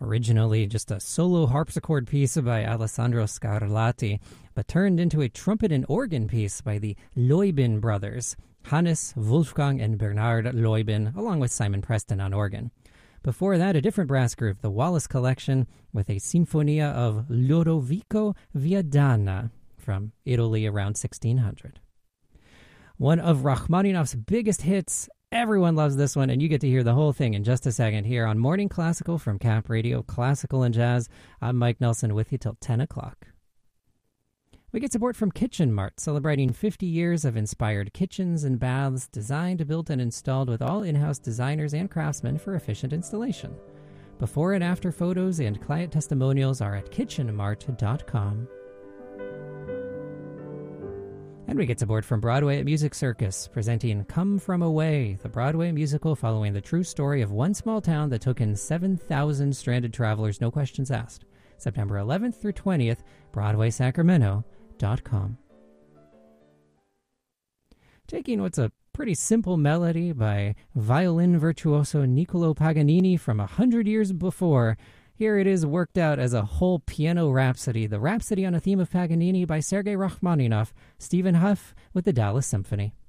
Originally just a solo harpsichord piece by Alessandro Scarlatti, but turned into a trumpet and organ piece by the Leubin brothers, Hannes, Wolfgang, and Bernard Leubin, along with Simon Preston on organ. Before that, a different brass group, the Wallace Collection, with a Sinfonia of Lodovico Viadana from Italy around 1600. One of Rachmaninoff's biggest hits. Everyone loves this one, and you get to hear the whole thing in just a second here on Morning Classical from Cap Radio, Classical and Jazz. I'm Mike Nelson with you till 10 o'clock. We get support from Kitchen Mart, celebrating 50 years of inspired kitchens and baths designed, built, and installed with all in-house designers and craftsmen for efficient installation. Before and after photos and client testimonials are at kitchenmart.com. And we get support from Broadway at Music Circus, presenting Come From Away, the Broadway musical following the true story of one small town that took in 7,000 stranded travelers, no questions asked. September 11th through 20th, BroadwaySacramento.com. Taking what's a pretty simple melody by violin virtuoso Niccolo Paganini from 100 years before, here it is worked out as a whole piano rhapsody, the Rhapsody on a Theme of Paganini by Sergei Rachmaninoff, Stephen Huff with the Dallas Symphony.